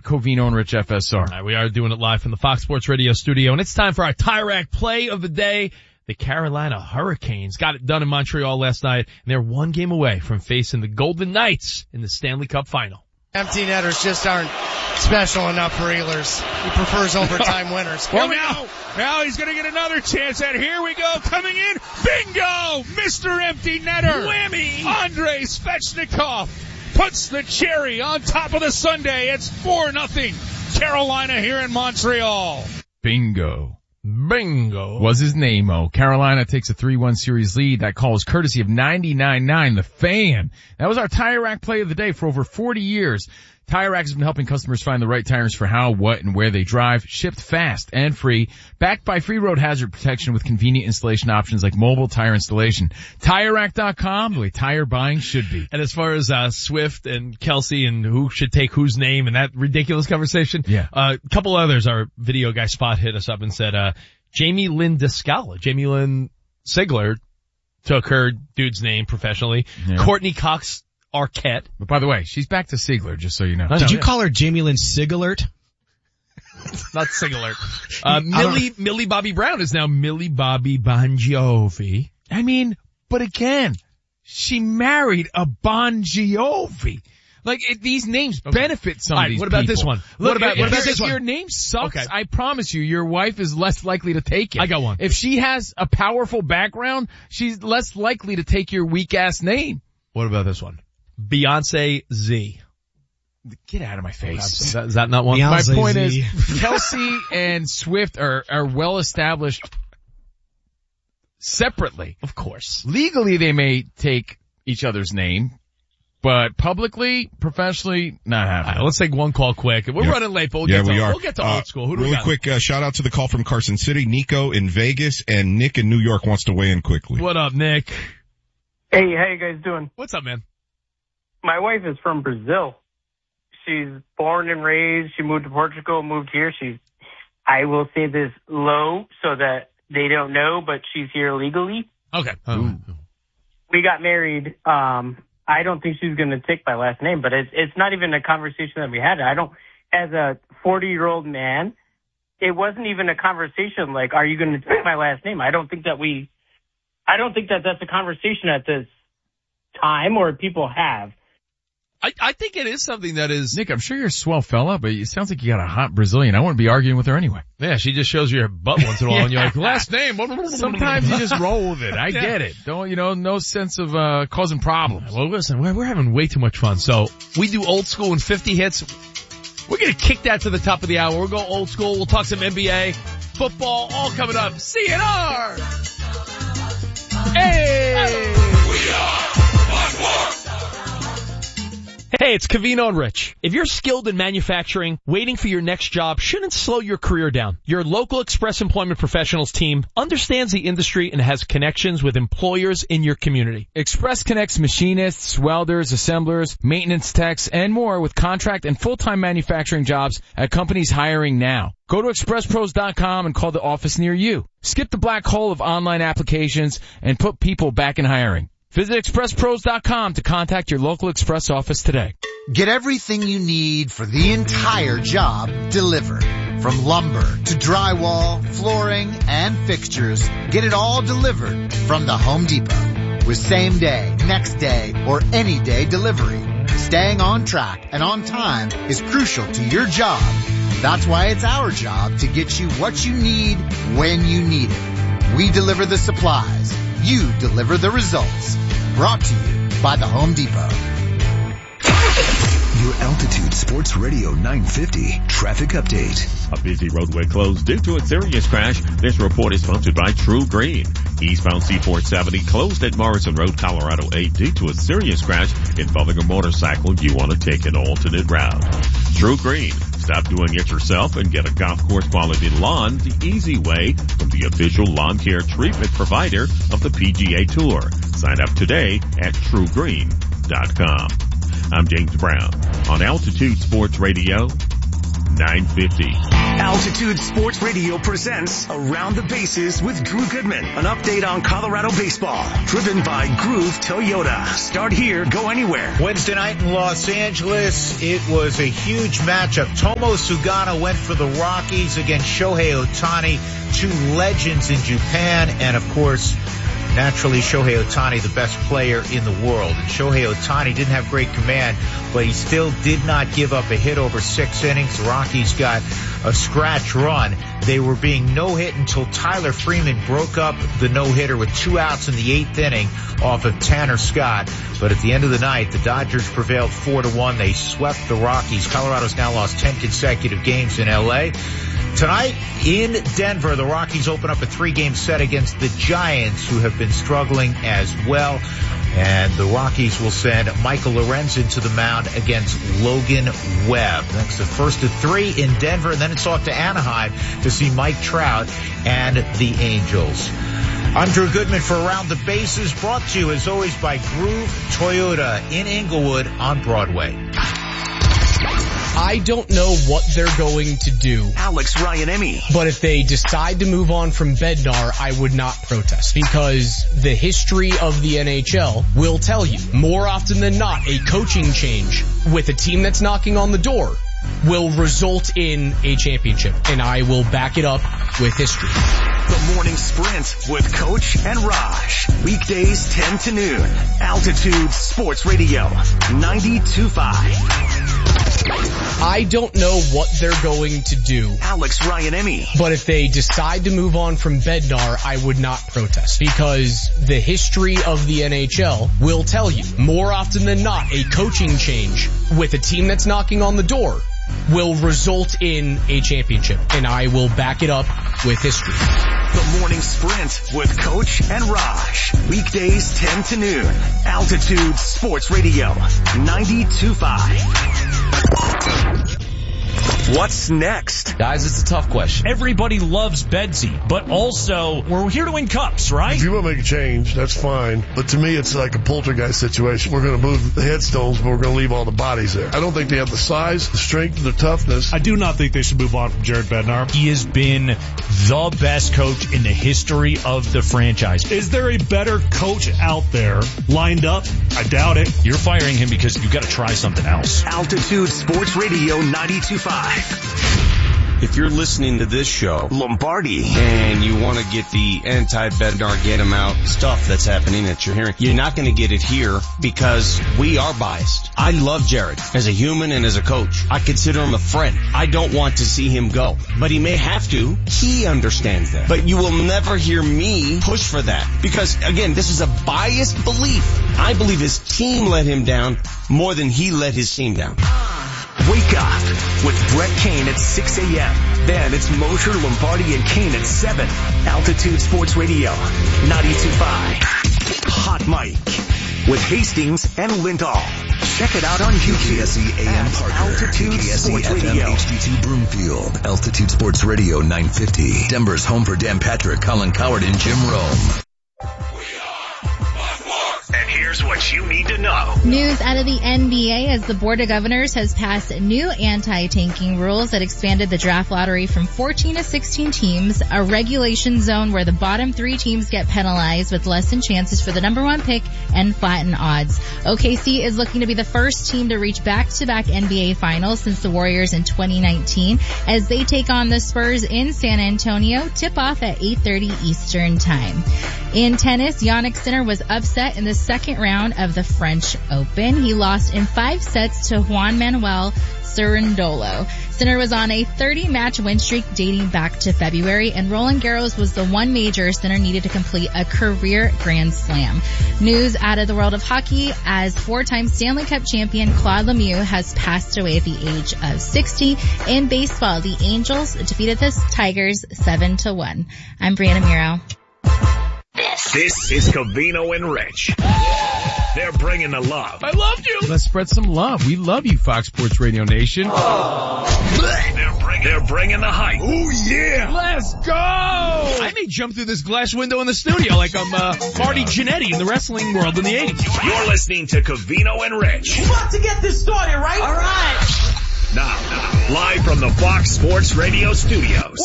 Covino and Rich FSR. All right, we are doing it live from the Fox Sports Radio studio, and it's time for our Tire Rack play of the day. The Carolina Hurricanes got it done in Montreal last night, and they're one game away from facing the Golden Knights in the Stanley Cup Final. Empty netters just aren't special enough for Ehlers. He prefers overtime winners. Well, now he's going to get another chance at here we go. Coming in. Bingo! Mr. Empty Netter. Whammy! Andrei Svechnikov puts the cherry on top of the sundae. It's 4-0 Carolina here in Montreal. Bingo was his name-o. Carolina takes a 3-1 series lead. That call was courtesy of 99.9, the Fan. That was our Tire Rack play of the day for over 40 years. Tire Rack has been helping customers find the right tires for how, what, and where they drive, shipped fast and free, backed by free road hazard protection with convenient installation options like mobile tire installation. TireRack.com, the way tire buying should be. And as far as Swift and Kelsey and who should take whose name and that ridiculous conversation, a couple others, our video guy Spot hit us up and said, Jamie Lynn Descala, Jamie Lynn Sigler took her dude's name professionally. Yeah. Courtney Cox Arquette. But by the way, she's back to Sigler, just so you know. Did you call her Jamie Lynn Sigalert? Not Sigalert. Millie Bobby Brown is now Millie Bobby Bon Jovi. I mean, but again, she married a Bon Jovi. Like, these names benefit some of these what about people. This one? What about this if one? Your name sucks, I promise you, your wife is less likely to take it. I got one. If she has a powerful background, she's less likely to take your weak-ass name. What about this one? Beyonce Z. Get out of my face. Is that not one? Beyonce My point Z. Is, Kelsey and Swift are well established separately. Of course. Legally, they may take each other's name, but publicly, professionally, not happening. Right, let's take one call quick. We're running late, but we'll get to old school. Who do really we got? Quick shout out to the call from Carson City. Nico in Vegas and Nick in New York wants to weigh in quickly. What up, Nick? Hey, how you guys doing? What's up, man? My wife is from Brazil. She's born and raised. She moved to Portugal, moved here. I will say this low so that they don't know, but she's here legally. Okay. We got married. I don't think she's going to take my last name, but it's not even a conversation that we had. As a 40-year-old man, it wasn't even a conversation like, are you going to take my last name? I don't think that's a conversation at this time or people have. I think it is something that is... Nick, I'm sure you're a swell fella, but it sounds like you got a hot Brazilian. I wouldn't be arguing with her anyway. Yeah, she just shows you her butt once in a while and you're like, last name. Sometimes you just roll with it. I get it. No sense of causing problems. Well, listen, we're having way too much fun. So we do old school and 50 hits. We're going to kick that to the top of the hour. We'll go old school. We'll talk some NBA, football, all coming up. CNR! Hey! We are on war! Hey, it's Covino and Rich. If you're skilled in manufacturing, waiting for your next job shouldn't slow your career down. Your local Express Employment Professionals team understands the industry and has connections with employers in your community. Express connects machinists, welders, assemblers, maintenance techs, and more with contract and full-time manufacturing jobs at companies hiring now. Go to expresspros.com and call the office near you. Skip the black hole of online applications and put people back in hiring. Visit expresspros.com to contact your local Express office today. Get everything you need for the entire job delivered. From lumber to drywall, flooring, and fixtures, get it all delivered from the Home Depot. With same day, next day, or any day delivery. Staying on track and on time is crucial to your job. That's why it's our job to get you what you need when you need it. We deliver the supplies. You deliver the results. Brought to you by the Home Depot. Your Altitude Sports Radio 950 traffic update. A busy roadway closed due to a serious crash. This report is sponsored by True Green. Eastbound C470 closed at Morrison Road, Colorado 8 due to a serious crash involving a motorcycle. You want to take an alternate route. True Green. Stop doing it yourself and get a golf course quality lawn the easy way from the official lawn care treatment provider of the PGA Tour. Sign up today at TrueGreen.com. I'm James Brown on Altitude Sports Radio 950. Altitude Sports Radio presents Around the Bases with Drew Goodman. An update on Colorado baseball. Driven by Groove Toyota. Start here, go anywhere. Wednesday night in Los Angeles, it was a huge matchup. Tomo Sugano went for the Rockies against Shohei Ohtani, two legends in Japan, and of course, naturally, Shohei Ohtani, the best player in the world. And Shohei Ohtani didn't have great command, but he still did not give up a hit over 6 innings. The Rockies got a scratch run. They were being no-hit until Tyler Freeman broke up the no-hitter with 2 outs in the 8th inning off of Tanner Scott. But at the end of the night, the Dodgers prevailed 4-1. They swept the Rockies. Colorado's now lost 10 consecutive games in L.A. Tonight in Denver, the Rockies open up a 3-game set against the Giants, who have been struggling as well. And the Rockies will send Michael Lorenzen to the mound against Logan Webb. That's the first of 3 in Denver, and then it's off to Anaheim to see Mike Trout and the Angels. I'm Drew Goodman for Around the Bases, brought to you as always by Groove Toyota in Inglewood on Broadway. I don't know what they're going to do. Alex Ryan-Emmy. But if they decide to move on from Bednar, I would not protest, because the history of the NHL will tell you more often than not a coaching change with a team that's knocking on the door will result in a championship, and I will back it up with history. The Morning Sprint with Coach and Raj. Weekdays 10 to noon. Altitude Sports Radio 92.5. I don't know what they're going to do. Alex Ryan-Emmy. But if they decide to move on from Bednar, I would not protest, because the history of the NHL will tell you more often than not a coaching change with a team that's knocking on the door will result in a championship, and I will back it up with history. The Morning Sprint with Coach and Raj. Weekdays 10 to noon. Altitude Sports Radio 92.5. What's next? Guys, it's a tough question. Everybody loves Bedsy, but also we're here to win cups, right? If you want to make a change, that's fine. But to me, it's like a poltergeist situation. We're going to move the headstones, but we're going to leave all the bodies there. I don't think they have the size, the strength, the toughness. I do not think they should move on from Jared Bednar. He has been the best coach in the history of the franchise. Is there a better coach out there lined up? I doubt it. You're firing him because you've got to try something else. Altitude Sports Radio 92.5. If you're listening to this show, Lombardi, and you want to get the anti-Bednar, get him out stuff that's happening that you're hearing, you're not going to get it here because we are biased. I love Jared as a human and as a coach. I consider him a friend. I don't want to see him go, but he may have to. He understands that. But you will never hear me push for that because, again, this is a biased belief. I believe his team let him down more than he let his team down. Wake up with Brett Kane at 6 a.m. Then it's Mosher, Lombardi, and Kane at 7. Altitude Sports Radio 92.5. Hot Mic with Hastings and Lindahl. Check it out on YouTube. KCSE AM Parker. Altitude Sports Radio. HD2 Broomfield. Altitude Sports Radio 950. Denver's home for Dan Patrick, Colin Coward, and Jim Rome. And here's what you need to know. News out of the NBA as the Board of Governors has passed new anti-tanking rules that expanded the draft lottery from 14 to 16 teams, a regulation zone where the bottom 3 teams get penalized with lessened chances for the number 1 pick, and flattened odds. OKC is looking to be the first team to reach back-to-back NBA finals since the Warriors in 2019 as they take on the Spurs in San Antonio. Tip-off at 8:30 Eastern Time. In tennis, Jannik Sinner was upset in the second round of the French Open. He lost in 5 sets to Juan Manuel Cerundolo. Sinner was on a 30-match win streak dating back to February, and Roland Garros was the one major Sinner needed to complete a career Grand Slam. News out of the world of hockey as 4-time Stanley Cup champion Claude Lemieux has passed away at the age of 60. In baseball, the Angels defeated the Tigers 7-1. I'm Brianna Muro. This is Covino and Rich. They're bringing the love. I loved you. Let's spread some love. We love you, Fox Sports Radio Nation. They're bringing the hype. Oh yeah. Let's go. I may jump through this glass window in the studio like I'm Marty Jannetty in the wrestling world in the 80s. You're listening to Covino and Rich. We're about to get this started, right? All right. Now, live from the Fox Sports Radio studios.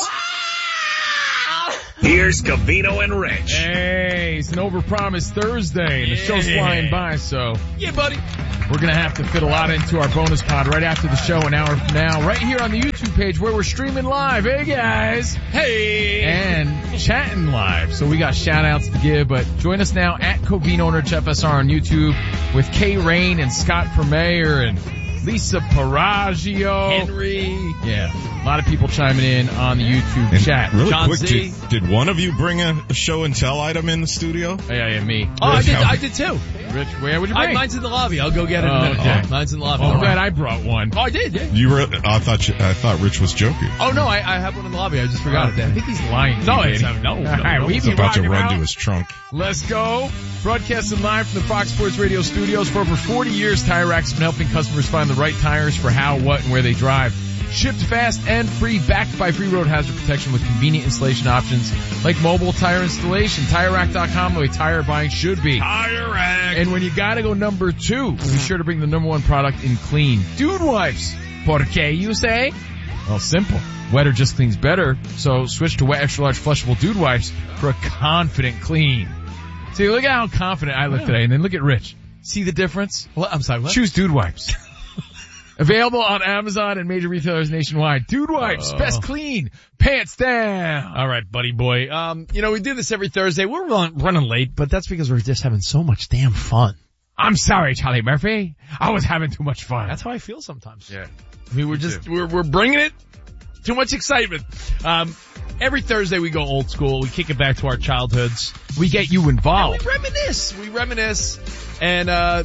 Here's Covino and Rich. Hey, it's an overpromised Thursday, and the show's flying by, so. Yeah, buddy. We're going to have to fit a lot into our bonus pod right after the show, an hour from now, right here on the YouTube page where we're streaming live. Hey, guys. Hey. And chatting live. So we got shout-outs to give, but join us now at Covino and Rich FSR on YouTube with Kay Rain and Scott Vermeer and Lisa Paraggio. Henry. Yeah. A lot of people chiming in on the YouTube chat. Really John quick, Z. did one of you bring a show and tell item in the studio? Yeah, me. Oh, I did too. Rich, where would you bring? Mine's in the lobby. I'll go get it in a minute. Okay. Mine's in the lobby. I'm glad I brought one. Oh, I did, yeah. You were, I thought Rich was joking. Oh, no, I have one in the lobby. I just forgot it then. I think he's lying. No, it's no. All right, He's about to run to his trunk. Let's go. Broadcasting live from the Fox Sports Radio studios. For over 40 years, Tire Rack's been helping customers find the right tires for how, what, and where they drive. Shipped fast and free, backed by free road hazard protection with convenient installation options like mobile tire installation. TireRack.com, the way tire buying should be. Tire Rack. And when you gotta go number 2, be sure to bring the number 1 product in clean. Dude wipes. Por qué, you say? Well, simple. Wetter just cleans better, so switch to wet extra large flushable dude wipes for a confident clean. See, look at how confident I look today, and then look at Rich. See the difference? What? I'm sorry, what? Choose Dude Wipes. Available on Amazon and major retailers nationwide. Dude Wipes, best clean, pants down. All right, buddy boy. We do this every Thursday. We're running late, but that's because we're just having so much damn fun. I'm sorry, Charlie Murphy. I was having too much fun. That's how I feel sometimes. Yeah. I mean, we're bringing it. Too much excitement. Every Thursday we go old school. We kick it back to our childhoods. We get you involved. And we reminisce. And,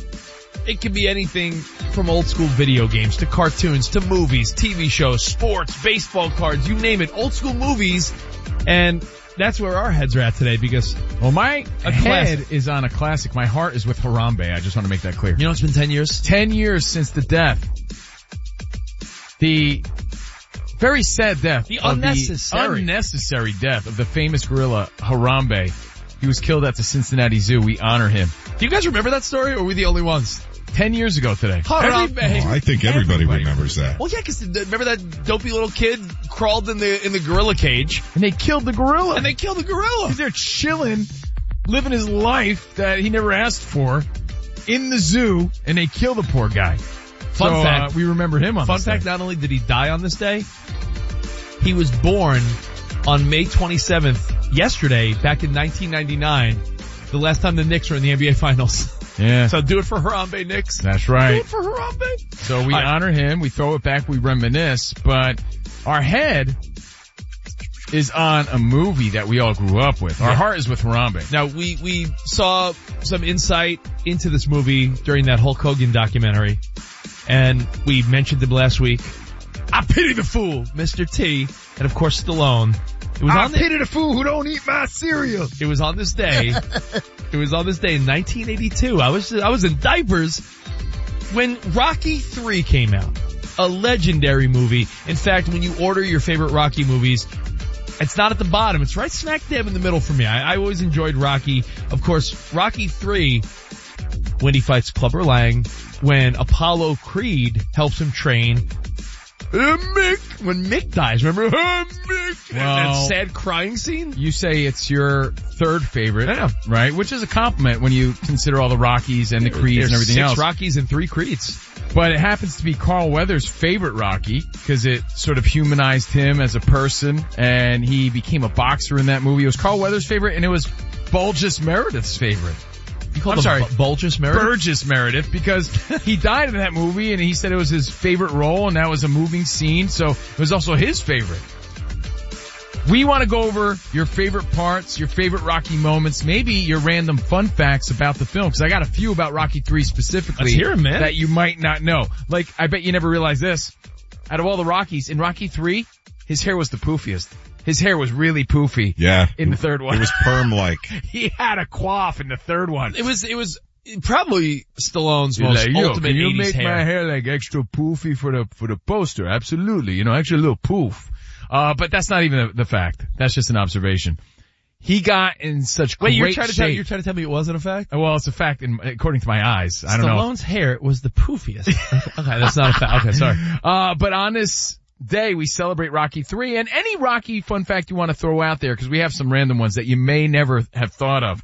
it can be anything from old school video games to cartoons to movies, TV shows, sports, baseball cards, you name it. Old school movies. And that's where our heads are at today because, well, my head is on a classic. My heart is with Harambe. I just want to make that clear. You know, it's been 10 years? 10 years since the death. The very sad death. The unnecessary death of the famous gorilla Harambe. He was killed at the Cincinnati Zoo. We honor him. Do you guys remember that story, or were we the only ones? 10 years ago today. I think everybody remembers that. Well, yeah, because remember that dopey little kid crawled in the gorilla cage, and they killed the gorilla. Because they're chilling, living his life that he never asked for in the zoo, and they kill the poor guy. Fun fact, we remember him on this day. Fun fact, not only did he die on this day, he was born on May 27th, yesterday, back in 1999, the last time the Knicks were in the NBA Finals. Yeah. So do it for Harambe, Knicks. That's right. Do it for Harambe. So we honor him, we throw it back, we reminisce, but our head is on a movie that we all grew up with. Our heart is with Harambe. Now, we saw some insight into this movie during that Hulk Hogan documentary, and we mentioned him last week. I pity the fool, Mr. T, and of course Stallone. I pity the fool who don't eat my cereal. It was on this day. It was on this day in 1982. I was in diapers when Rocky 3 came out. A legendary movie. In fact, when you order your favorite Rocky movies, it's not at the bottom. It's right smack dab in the middle for me. I always enjoyed Rocky. Of course, Rocky 3, when he fights Clubber Lang, when Apollo Creed helps him train. Mick, when Mick dies, remember? Mick. That sad crying scene? You say it's your third favorite, right? Which is a compliment when you consider all the Rockies and the Creeds and everything else. 6 Rockies and 3 Creeds. But it happens to be Carl Weathers' favorite Rocky because it sort of humanized him as a person and he became a boxer in that movie. It was Carl Weathers' favorite and it was Burgess Meredith's favorite. Burgess Meredith? Burgess Meredith, because he died in that movie and he said it was his favorite role and that was a moving scene, so it was also his favorite. We want to go over your favorite parts, your favorite Rocky moments, maybe your random fun facts about the film, because I got a few about Rocky 3 specifically. Let's hear 'em, man. That you might not know. Like, I bet you never realized this. Out of all the Rockies, in Rocky 3, his hair was the poofiest. His hair was really poofy. Yeah. In the third one. It was perm-like. He had a coif in the third one. It was probably Stallone's most ultimate 80s you make hair. my hair like extra poofy for the poster? Absolutely. Extra little poof. But that's not even the fact. That's just an observation. He got in such great You're shape. trying to tell me it wasn't a fact? Well, it's a fact according to my eyes. I don't know. Stallone's hair was the poofiest. Okay, that's not a fact. Okay, sorry. But on this day, we celebrate Rocky 3, and any Rocky fun fact you want to throw out there, because we have some random ones that you may never have thought of.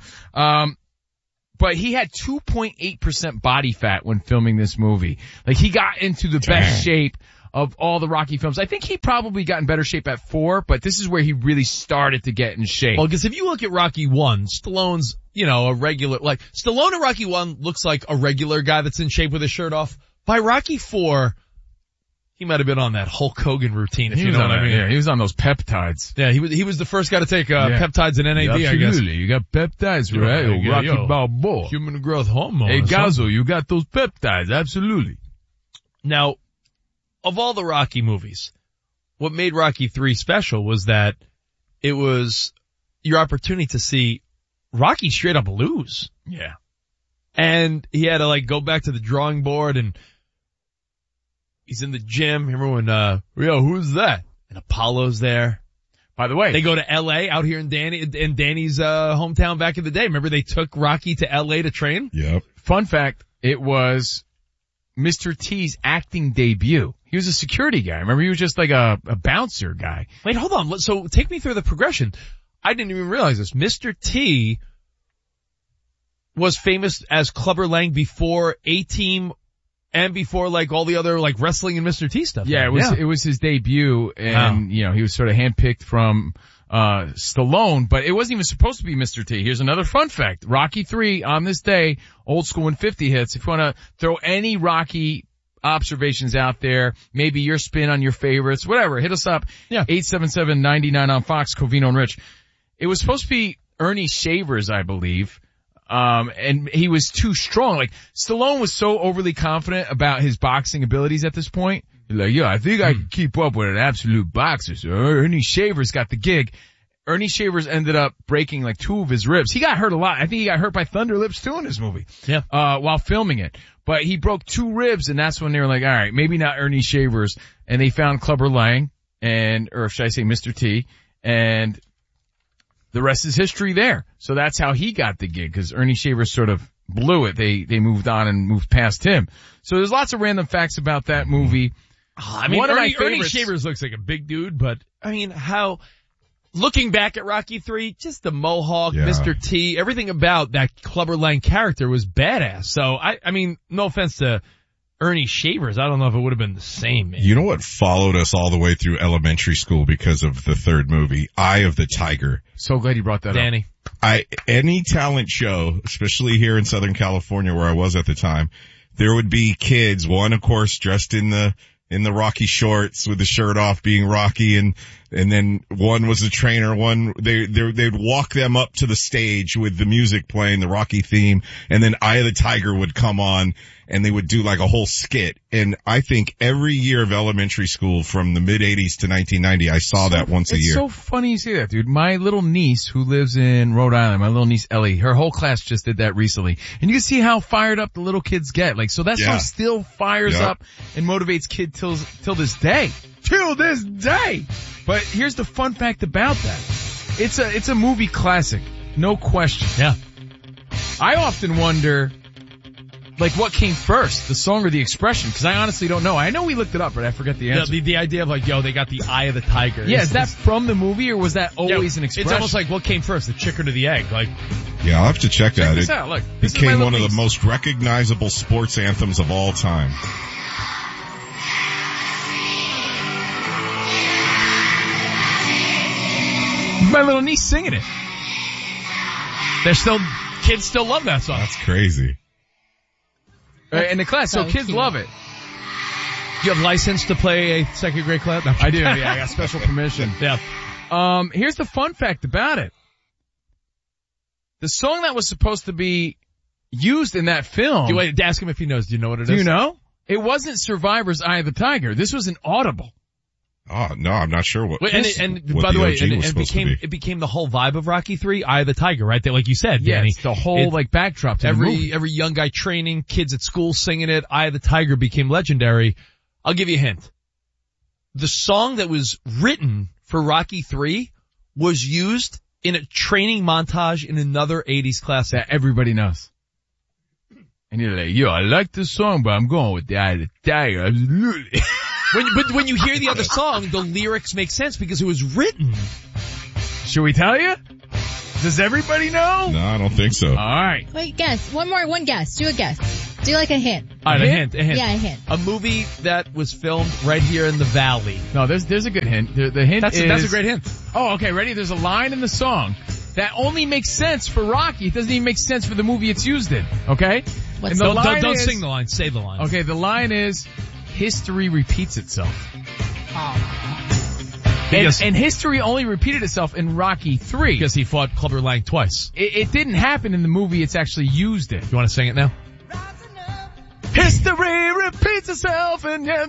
But he had 2.8% body fat when filming this movie. Like, he got into the best shape of all the Rocky films. I think he probably got in better shape at 4, but this is where he really started to get in shape. Well, because if you look at Rocky 1, Stallone's, a regular, Stallone in Rocky 1 looks like a regular guy that's in shape with his shirt off. By Rocky 4, he might have been on that Hulk Hogan routine, if you know what I mean. Yeah, he was on those peptides. Yeah, he was the first guy to take peptides in NAD, I guess. Absolutely. You got peptides, right? Rocky Balboa. Human growth hormone. Hey, Gazzo, you got those peptides. Absolutely. Now, of all the Rocky movies, what made Rocky 3 special was that it was your opportunity to see Rocky straight up lose. Yeah. And he had to go back to the drawing board, and he's in the gym. Remember when, who's that? And Apollo's there. By the way, they go to LA out here in Danny's hometown back in the day. Remember they took Rocky to LA to train? Yep. Fun fact, it was Mr. T's acting debut. He was a security guy. Remember, he was just like a bouncer guy. Wait, hold on. So take me through the progression. I didn't even realize this. Mr. T was famous as Clubber Lang before A-Team and before all the other wrestling and Mr. T stuff. Yeah, it was his debut, and he was sort of handpicked from Stallone, but it wasn't even supposed to be Mr. T. Here's another fun fact. Rocky 3 on this day, old school when 50 hits. If you want to throw any Rocky observations out there, maybe your spin on your favorites, whatever, hit us up. Yeah. 877-99 on Fox, Covino and Rich. It was supposed to be Ernie Shavers, I believe. And he was too strong. Stallone was so overly confident about his boxing abilities at this point. He's I think I can keep up with an absolute boxer. So Ernie Shavers got the gig. Ernie Shavers ended up breaking 2 of his ribs. He got hurt a lot. I think he got hurt by Thunder Lips too in this movie. Yeah. While filming it. But he broke 2 ribs, and that's when they were all right, maybe not Ernie Shavers. And they found Clubber Lang or should I say Mr. T, and the rest is history there. So that's how he got the gig, because Ernie Shavers sort of blew it. They moved on and moved past him. So there's lots of random facts about that movie. Ernie Shavers looks like a big dude, but looking back at Rocky 3, just the mohawk, Mr. T, everything about that Clubber Lang character was badass. So no offense to Ernie Shavers, I don't know if it would have been the same, man. You know what followed us all the way through elementary school because of the third movie? Eye of the Tiger. So glad you brought that Danny. up. Any talent show, especially here in Southern California where I was at the time, there would be kids, one of course dressed in the Rocky shorts with the shirt off being Rocky, and then one was the trainer, they'd walk them up to the stage with the music playing, the Rocky theme, and then Eye of the Tiger would come on, and they would do a whole skit. And I think every year of elementary school from the mid-80s to 1990, I saw that once a year. It's so funny you say that, dude. My little niece who lives in Rhode Island, my little niece Ellie, her whole class just did that recently. And you can see how fired up the little kids get. So that song still fires up and motivates kids till this day. Till this day! But here's the fun fact about that. It's a movie classic. No question. Yeah. I often wonder, what came first, the song or the expression? Because I honestly don't know. I know we looked it up, but I forget the answer. The idea of they got the Eye of the Tiger. Yeah, is that from the movie, or was that always an expression? It's almost like what came first, the chicken or the egg? Yeah, I'll have to check that. Check this out. Look, this became one of the most recognizable sports anthems of all time. My little niece singing it. Kids still love that song. That's crazy. In the class, so kids love it. Do you have license to play a second grade class? No. I do, yeah, I got special permission. Yeah. Here's the fun fact about it. The song that was supposed to be used in that film. Wait, ask him if he knows. Do you know what it is? Do you know? It wasn't Survivor's Eye of the Tiger. This was an audible. Oh, no, I'm not sure what. By the way, it became the whole vibe of Rocky 3, Eye of the Tiger, right? Like you said, yeah, Danny. It's the whole backdrop to the movie. Every young guy training, kids at school singing it, Eye of the Tiger became legendary. I'll give you a hint. The song that was written for Rocky 3 was used in a training montage in another 80s classic that everybody knows. And you're like, yo, I like this song, but I'm going with the Eye of the Tiger. Absolutely. But when you hear the other song, the lyrics make sense because it was written. Should we tell you? Does everybody know? No, I don't think so. All right. Wait, guess. One guess. Do a guess. Do like a hint. All right, a hint. Yeah, a hint. A movie that was filmed right here in the valley. No, there's a good hint. The hint That's a great hint. Oh, okay, ready? There's a line in the song that only makes sense for Rocky. It doesn't even make sense for the movie it's used in. Okay? What's Don't sing the line. Say the line. Okay, the line is, history repeats itself. And history only repeated itself in Rocky 3. Because he fought Clubber Lang twice. It didn't happen in the movie it's actually used in. You want to sing it now? History repeats itself and you're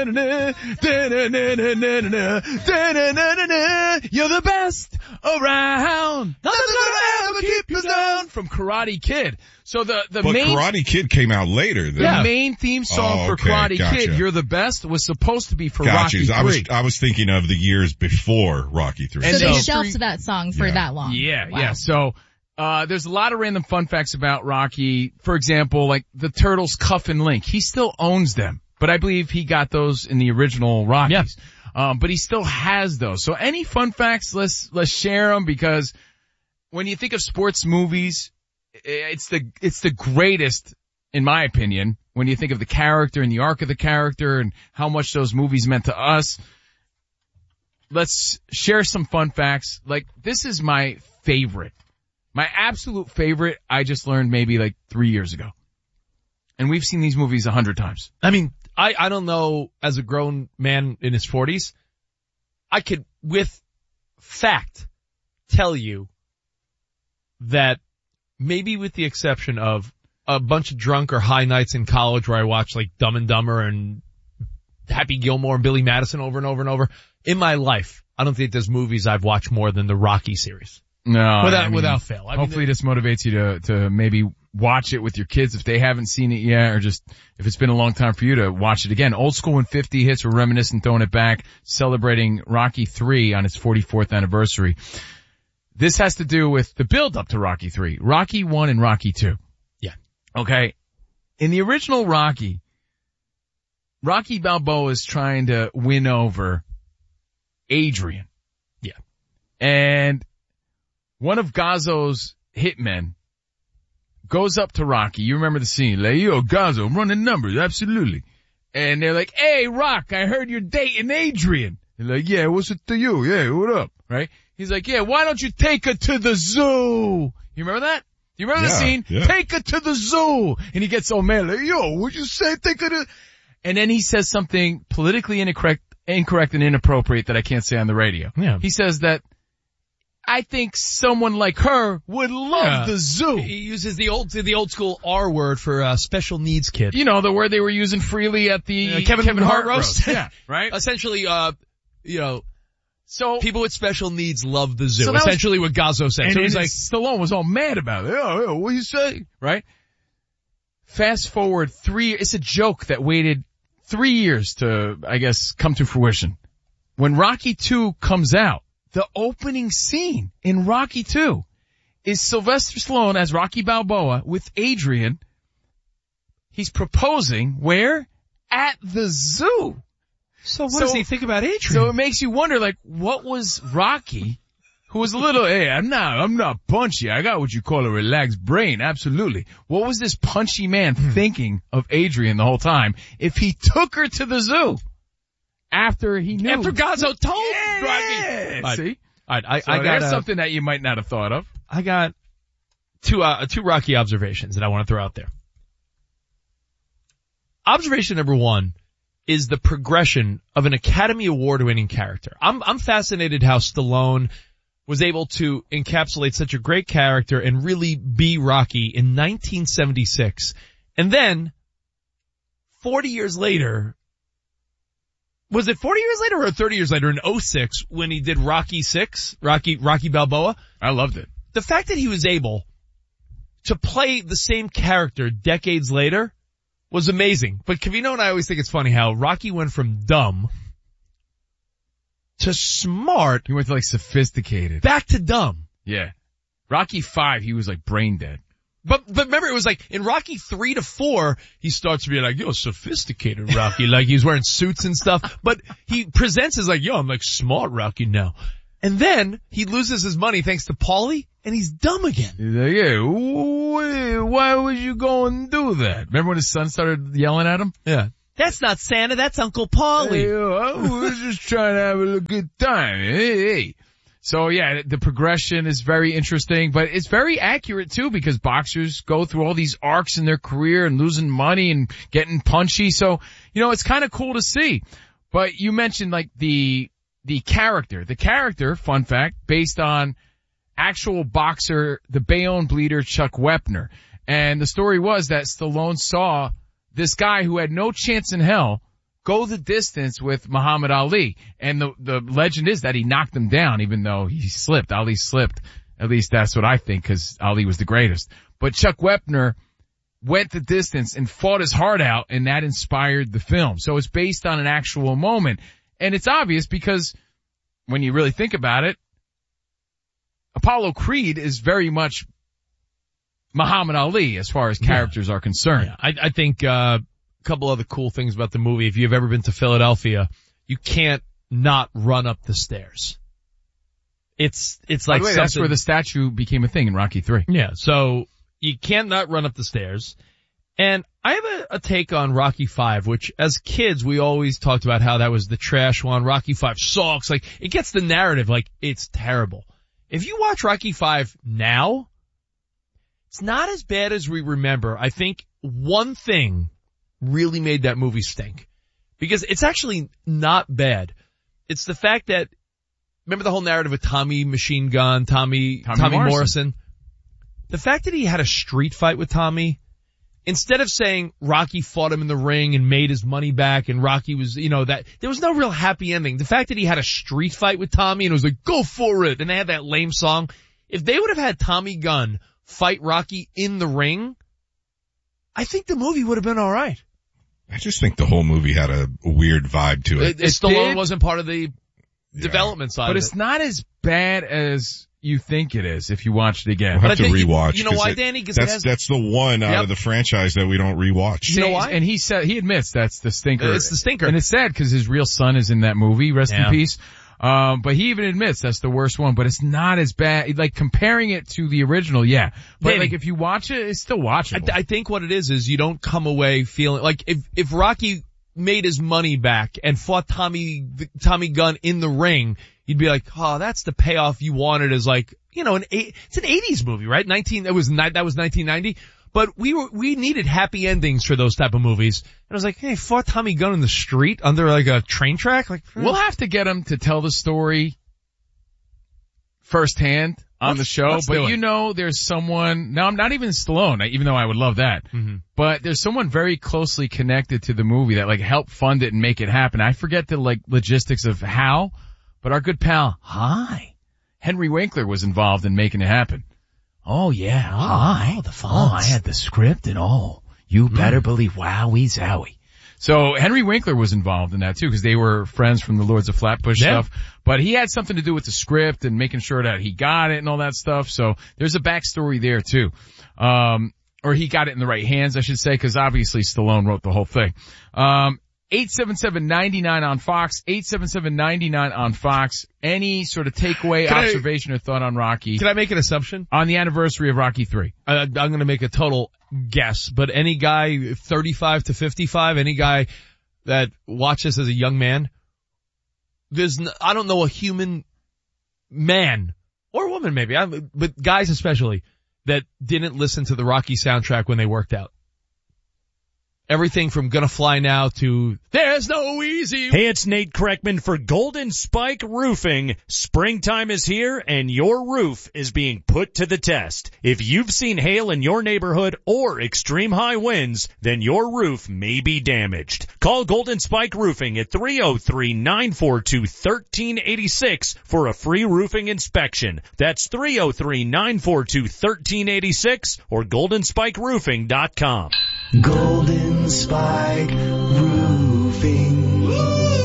the best around. Nothing's gonna ever keep you down. From Karate Kid. So But Karate Kid came out later. The main theme song for Karate Kid, You're the Best, was supposed to be for Rocky 3. I was thinking of the years before Rocky 3. So they shelved that song for that long. Yeah. So, there's a lot of random fun facts about Rocky. For example, like the Turtles Cuff and Link. He still owns them, but I believe he got those in the original Rockies. Yeah. But he still has those. So any fun facts, let's share them, because when you think of sports movies, it's the greatest, in my opinion, when you think of the character and the arc of the character and how much those movies meant to us. Let's share some fun facts. Like, this is my favorite. My absolute favorite, I just learned maybe like 3 years ago. And we've seen these movies 100 times. I mean, I don't know, as a grown man in his 40s, I could, with fact, tell you that maybe with the exception of a bunch of drunk or high nights in college where I watched like Dumb and Dumber and Happy Gilmore and Billy Madison over and over and over, in my life, I don't think there's movies I've watched more than the Rocky series. No. Without fail. Hopefully this motivates you to maybe watch it with your kids if they haven't seen it yet, or just if it's been a long time for you to watch it again. Old School and 50 hits, we're reminiscing, throwing it back, celebrating Rocky 3 on its 44th anniversary. This has to do with the build up to Rocky 3. Rocky 1 and Rocky 2. Yeah. Okay. In the original Rocky Balboa is trying to win over Adrian. Yeah. And one of Gazzo's hitmen goes up to Rocky. You remember the scene. Like, yo, Gazzo, I'm running numbers. Absolutely. And they're like, hey, Rock, I heard you're dating Adrian. They're like, yeah, what's it to you? Yeah, what up? Right? He's like, yeah, why don't you take her to the zoo? You remember that? You remember the scene? Yeah. Take her to the zoo. And he gets all mad. Like, yo, what'd you say? Take her to... And then he says something politically incorrect and inappropriate that I can't say on the radio. Yeah. He says that, I think someone like her would love the zoo. He uses the old school R word for special needs kid. You know, the word they were using freely at the Kevin Hart roast. Yeah, right? Essentially, so people with special needs love the zoo. So essentially what Gazzo said. And so he's like, Stallone was all mad about it. Oh, what you say? Right? Fast forward 3 years. It's a joke that waited 3 years to, I guess, come to fruition. When Rocky 2 comes out, the opening scene in Rocky 2 is Sylvester Stallone as Rocky Balboa with Adrian. He's proposing where? At the zoo. So what does he think about Adrian? So it makes you wonder, like, what was Rocky, who was a little, hey, I'm not punchy. I got what you call a relaxed brain. Absolutely. What was this punchy man thinking of Adrian the whole time if he took her to the zoo? After he knew. After Gazzo told Rocky. Right. See? All right, I got something that you might not have thought of. I got two Rocky observations that I want to throw out there. Observation number 1 is the progression of an Academy Award winning character. I'm fascinated how Stallone was able to encapsulate such a great character and really be Rocky in 1976. And then 40 years later, was it 40 years later or 30 years later in 06 when he did Rocky 6, Rocky Balboa? I loved it. The fact that he was able to play the same character decades later was amazing. But Covino and I always think it's funny how Rocky went from dumb to smart. He went to like sophisticated. Back to dumb. Yeah. Rocky 5, he was like brain dead. But remember, it was like in Rocky 3 to 4, he starts to be like, yo, sophisticated Rocky, like he's wearing suits and stuff. But he presents as like, yo, I'm like smart Rocky now. And then he loses his money thanks to Paulie, and he's dumb again. He's like, yeah, why would you go and do that? Remember when his son started yelling at him? Yeah. That's not Santa, that's Uncle Paulie. Hey, I was just trying to have a good time. Hey. So yeah, the progression is very interesting, but it's very accurate too because boxers go through all these arcs in their career and losing money and getting punchy. So, it's kind of cool to see. But you mentioned like the character. The character, fun fact, based on actual boxer, the Bayonne bleeder Chuck Wepner. And the story was that Stallone saw this guy who had no chance in hell go the distance with Muhammad Ali. And the legend is that he knocked him down even though he slipped. Ali slipped. At least that's what I think because Ali was the greatest. But Chuck Wepner went the distance and fought his heart out and that inspired the film. So it's based on an actual moment. And it's obvious because when you really think about it, Apollo Creed is very much Muhammad Ali as far as characters are concerned. Yeah, I think a couple other cool things about the movie. If you've ever been to Philadelphia, you can't not run up the stairs. It's like something. That's where the statue became a thing in Rocky 3. Yeah, so you can't not run up the stairs. And I have a take on Rocky 5, which as kids we always talked about how that was the trash one. Rocky 5 sucks. Like, it gets the narrative like it's terrible. If you watch Rocky 5 now, it's not as bad as we remember. I think one thing really made that movie stink. Because it's actually not bad. It's the fact that, remember the whole narrative of Tommy Machine Gun, Tommy Morrison? The fact that he had a street fight with Tommy, instead of saying Rocky fought him in the ring and made his money back and Rocky was, that there was no real happy ending. The fact that he had a street fight with Tommy and it was like, go for it. And they had that lame song. If they would have had Tommy Gunn fight Rocky in the ring, I think the movie would have been all right. I just think the whole movie had a weird vibe to it. Stallone wasn't part of the development side. But it's not as bad as you think it is if you watch it again. We'll have to rewatch. You know why, Danny? That's the one out of the franchise that we don't rewatch. You know why? And he admits that's the stinker. It's the stinker. And it's sad because his real son is in that movie. Rest in peace. But he even admits that's the worst one, but it's not as bad. Like comparing it to the original, yeah. But Danny, like if you watch it, it's still watchable. I think what it is you don't come away feeling like if Rocky made his money back and fought Tommy Gunn in the ring, you'd be like, oh, that's the payoff you wanted as like, it's an 80s movie, right? That was 1990. But we needed happy endings for those type of movies. And I was like, hey, fought Tommy Gunn in the street under like a train track? Like, we'll have to get him to tell the story firsthand on the show. But there's someone, now I'm not even Stallone, even though I would love that. Mm-hmm. But there's someone very closely connected to the movie that like helped fund it and make it happen. I forget the like logistics of how, but our good pal, Henry Winkler was involved in making it happen. Oh yeah, the fonts. I had the script and you better believe, wowie zowie. So Henry Winkler was involved in that too because they were friends from the Lords of Flatbush stuff. But he had something to do with the script and making sure that he got it and all that stuff. So there's a backstory there too. Or he got it in the right hands, I should say, because obviously Stallone wrote the whole thing. 877-99 on Fox, 877-99 on Fox. Any sort of takeaway, observation, or thought on Rocky? Can I make an assumption? On the anniversary of Rocky 3. I'm going to make a total guess, but any guy 35 to 55, any guy that watches as a young man, I don't know a human man, or woman maybe, but guys especially, that didn't listen to the Rocky soundtrack when they worked out. Everything from Gonna Fly Now to There's No Easy. Hey, it's Nate Kreckman for Golden Spike Roofing. Springtime is here and your roof is being put to the test. If you've seen hail in your neighborhood or extreme high winds, then your roof may be damaged. Call Golden Spike Roofing at 303-942-1386 for a free roofing inspection. That's 303-942-1386 or goldenspikeroofing.com. Golden Spike Roofing.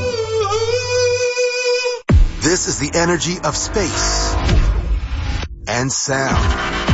This is the energy of space and sound.